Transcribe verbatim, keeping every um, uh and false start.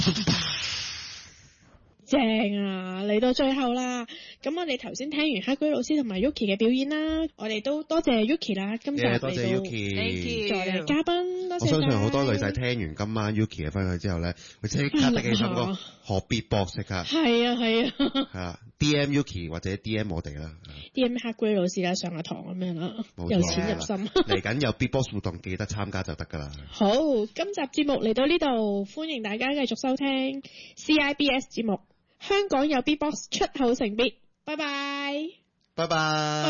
正啊！嚟到最後啦，咁我哋頭先聽完黑龜老師同埋 Yuki 嘅表演啦，我哋都多謝 Yuki 啦，今集嚟到 yeah, 多謝 Yuki 作為嘉賓，多謝。 我相信好多女仔聽完今晚 Yuki 嘅分享之後咧，會即刻得起心個學 beatbox 㗎。 係啊係啊。 係啊 ，D M Yuki 或者 D M 我哋啦。 D M 黑龜老師啦，上下堂咁樣啦，由淺入深。 嚟緊有 beatbox 活動，記得參加就得㗎啦。 好，今集節目嚟到呢度，歡迎大家繼續收聽 C I B S 節目。香港有 beatbox 出口成 beat，拜拜， 拜拜。